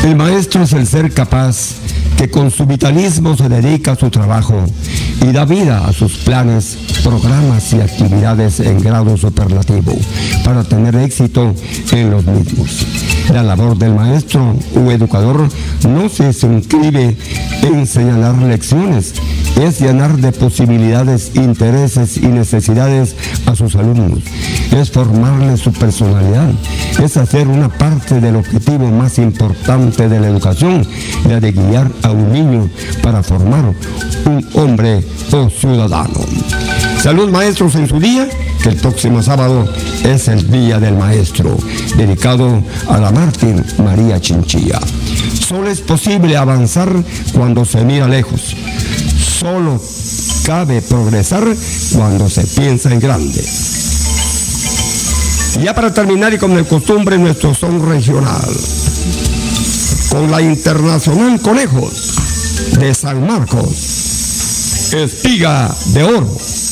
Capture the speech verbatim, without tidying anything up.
El maestro es el ser capaz que con su vitalismo se dedica a su trabajo y da vida a sus planes, programas y actividades en grado superlativo para tener éxito en los mismos. La labor del maestro o educador no se inscribe en señalar lecciones, es llenar de posibilidades, intereses y necesidades a sus alumnos, es formarles su personalidad, es hacer una parte del objetivo más importante de la educación, la de guiar a un niño para formar un hombre o ciudadano. Salud, maestros, en su día, que el próximo sábado es el Día del Maestro, dedicado a la mártir María Chinchilla. Solo es posible avanzar cuando se mira lejos. Solo cabe progresar cuando se piensa en grande. Y ya para terminar y con el costumbre, nuestro son regional. Con la Internacional Conejos de San Marcos. Espiga de Oro.